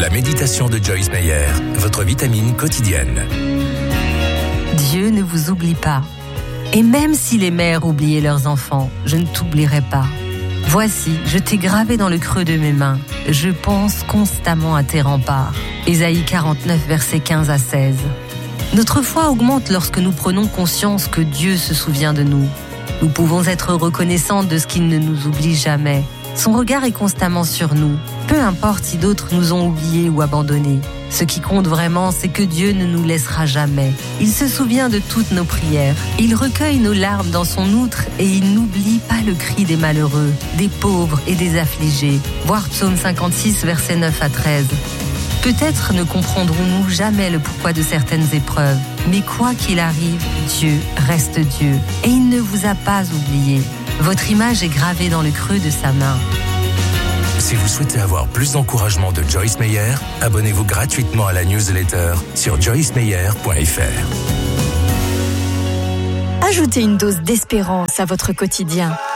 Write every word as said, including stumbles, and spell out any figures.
La méditation de Joyce Meyer, votre vitamine quotidienne. Dieu ne vous oublie pas. Et même si les mères oubliaient leurs enfants, je ne t'oublierai pas. Voici, je t'ai gravé dans le creux de mes mains. Je pense constamment à tes remparts. Ésaïe quarante-neuf, versets quinze à seize. Notre foi augmente lorsque nous prenons conscience que Dieu se souvient de nous. Nous pouvons être reconnaissants de ce qu'il ne nous oublie jamais. Son regard est constamment sur nous, peu importe si d'autres nous ont oubliés ou abandonnés. Ce qui compte vraiment, c'est que Dieu ne nous laissera jamais. Il se souvient de toutes nos prières. Il recueille nos larmes dans son outre et il n'oublie pas le cri des malheureux, des pauvres et des affligés. Voir Psaume cinquante-six, versets neuf à treize. Peut-être ne comprendrons-nous jamais le pourquoi de certaines épreuves, mais quoi qu'il arrive, Dieu reste Dieu et il ne vous a pas oublié. Votre image est gravée dans le creux de sa main. Si vous souhaitez avoir plus d'encouragement de Joyce Meyer, abonnez-vous gratuitement à la newsletter sur joyce meyer point f r. Ajoutez une dose d'espérance à votre quotidien.